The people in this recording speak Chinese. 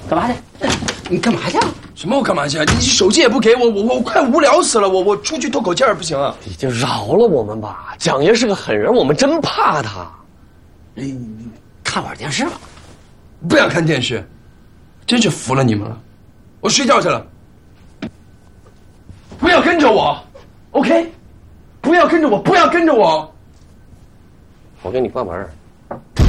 干嘛去？你干嘛去？ 什么我干嘛去？你手机也不给我，我快无聊死了，我出去透口气儿不行啊？ 你就饶了我们吧，蒋爷是个狠人，我们真怕他。 你看会儿电视吧。 不想看电视，真是服了你们了。我睡觉去了。不要跟着我 ，OK？ 不要跟着我，不要跟着我。 我给你关门。